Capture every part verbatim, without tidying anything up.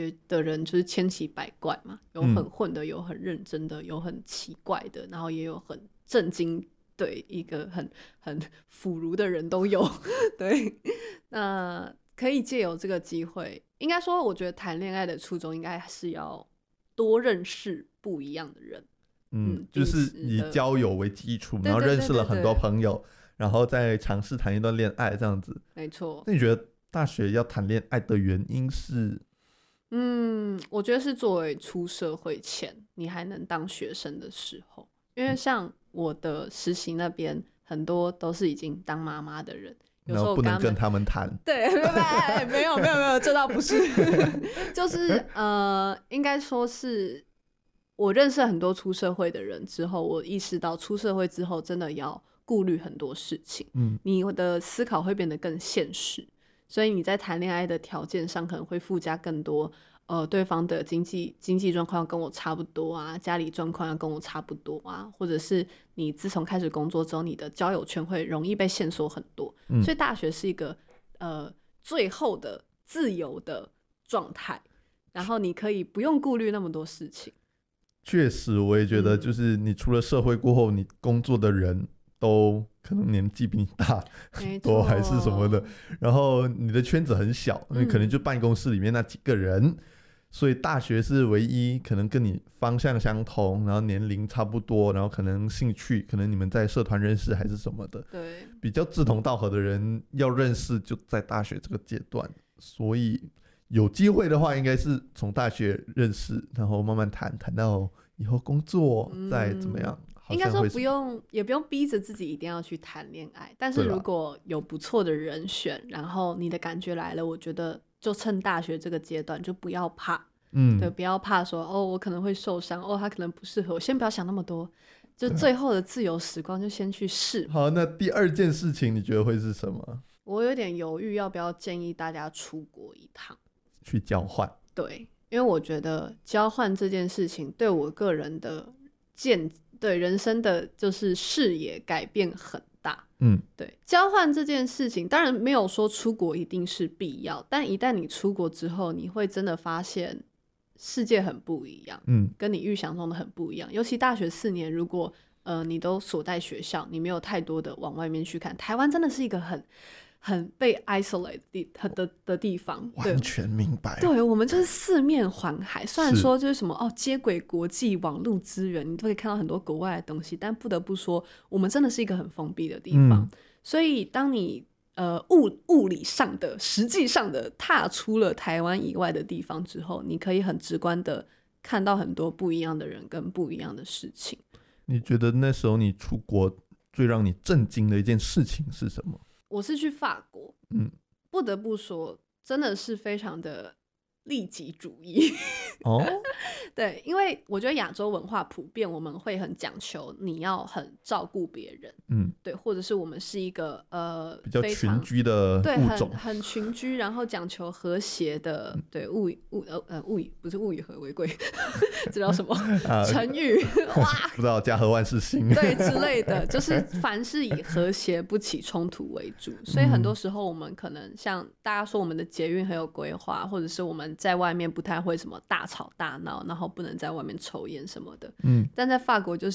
学的人就是千奇百怪嘛，有很混的，有很认真的，有很奇怪的，然后也有很震惊，对，一个很很腐儒的人都有。对，那可以借由这个机会，应该说我觉得谈恋爱的初衷应该是要多认识不一样的人。 嗯，嗯就是以交友为基础，然后认识了很多朋友，然后再尝试谈一段恋爱这样子。 没错。 那你觉得大学要谈恋爱的原因是？ 嗯，我觉得是作为出社会前你还能当学生的时候，因为像我的实习那边很多都是已经当妈妈的人，有时候然后不能跟他们谈。 对，没有没有没有，这倒不是。就是呃，应该说是我认识很多出社会的人之后，我意识到出社会之后真的要顾虑很多事情。嗯，你的思考会变得更现实，所以你在谈恋爱的条件上可能会附加更多，呃，对方的经济经济状况跟我差不多啊，家里状况要跟我差不多啊，或者是你自从开始工作之后，你的交友圈会容易被限缩很多。嗯，所以大学是一个呃最后的自由的状态，然后你可以不用顾虑那么多事情。 确实，我也觉得，就是你出了社会过后，你工作的人都可能年纪比你大很多，还是什么的，然后你的圈子很小，你可能就办公室里面那几个人，嗯，所以大学是唯一可能跟你方向相同，然后年龄差不多，然后可能兴趣，可能你们在社团认识还是什么的， 对， 比较志同道合的人要认识就在大学这个阶段，所以有机会的话应该是从大学认识，然后慢慢谈，谈到以后工作再怎么样，嗯， 应该说不用，也不用逼着自己一定要去谈恋爱，但是如果有不错的人选，然后你的感觉来了，我觉得就趁大学这个阶段就不要怕。嗯，对，不要怕说哦我可能会受伤，哦他可能不适合我，先不要想那么多，就最后的自由时光就先去试。 好，那第二件事情你觉得会是什么？ 我有点犹豫要不要建议大家出国一趟去交换。 对，因为我觉得交换这件事情对我个人的见对人生的就是视野改变很大。嗯，对，交换这件事情当然没有说出国一定是必要，但一旦你出国之后，你会真的发现世界很不一样，嗯，跟你预想中的很不一样。尤其大学四年，如果呃你都锁在学校，你没有太多的往外面去看，台湾真的是一个很很被 isolate 的, 的, 的地方。 完全明白。 对，我们就是四面环海，虽然说就是什么哦接轨国际网络资源，你都可以看到很多国外的东西，但不得不说我们真的是一个很封闭的地方。嗯，所以当你呃物物理上的实际上的踏出了台湾以外的地方之后，你可以很直观的看到很多不一样的人跟不一样的事情。 你觉得那时候你出国最让你震惊的一件事情是什么？ 我是去法国，嗯，不得不说真的是非常的利己主义。哦，对，因为我觉得亚洲文化普遍我们会很讲求你要很照顾别人，嗯，对，或者是我们是一个呃比较群居的物种， 对，很很群居，然后讲求和谐的，嗯，对，物以物呃呃物以不是物以和为贵，这叫什么，呃，成语？哇， 不知道，家和万事兴， 对之类的，就是凡事以和谐不起冲突为主，所以很多时候我们可能像大家说我们的捷运很有规划，或者是我们在外面不太会什么大吵大闹，然后不能在外面抽烟什么的，嗯，但在法国就是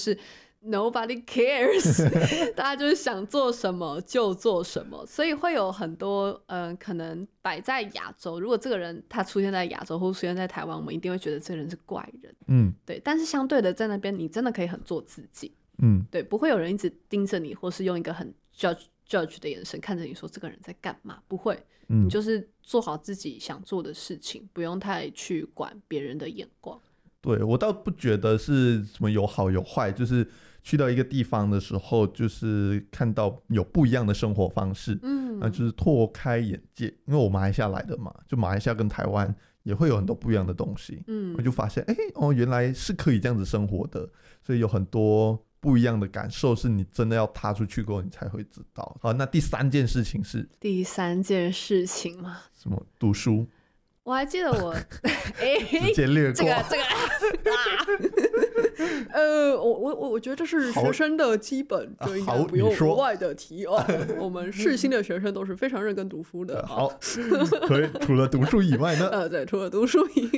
nobody cares 大家就是想做什么就做什么，所以会有很多呃，可能摆在亚洲，如果这个人他出现在亚洲或出现在台湾，我们一定会觉得这个人是怪人，嗯，对，但是相对的在那边你真的可以很做自己，嗯，对，不会有人一直盯着你，或是用一个很 judge judge 的眼神看着你说这个人在干嘛，不会，嗯，你就是做好自己想做的事情，不用太去管别人的眼光。 对，我倒不觉得是什么有好有坏，就是去到一个地方的时候，就是看到有不一样的生活方式，嗯，那就是拓开眼界。因为我马来西亚来的嘛，就马来西亚跟台湾也会有很多不一样的东西，嗯，我就发现，哎，哦，原来是可以这样子生活的，所以有很多不一样的感受是你真的要踏出去过你才会知道。好，那第三件事情是第三件事情嘛？ 什么？读书。 我还记得我直接略过这个这个啊，呃，我我我觉得这是学生的基本，就应该不用额外的提哦。我们世新的学生都是非常认真读书的。 好，可以除了读书以外呢？ 呃，对，除了读书以